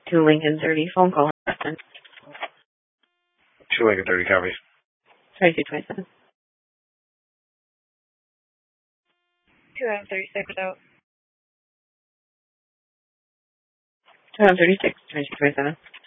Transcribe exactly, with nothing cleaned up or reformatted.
Two Lincoln thirty phone call. Two Lincoln thirty copies. twenty-two twenty-seven. Two M thirty-six out. Two M thirty-six, twenty-two twenty-seven.